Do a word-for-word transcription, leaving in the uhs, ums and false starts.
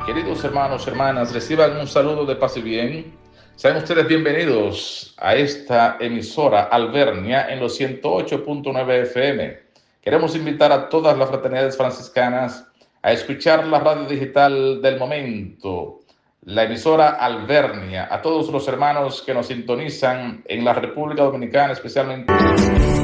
Queridos hermanos, hermanas, reciban un saludo de paz y bien. Sean ustedes bienvenidos a esta emisora Alvernia en los ciento ocho punto nueve F M. Queremos invitar a todas las fraternidades franciscanas a escuchar la radio digital del momento, la emisora Alvernia, a todos los hermanos que nos sintonizan en la República Dominicana, especialmente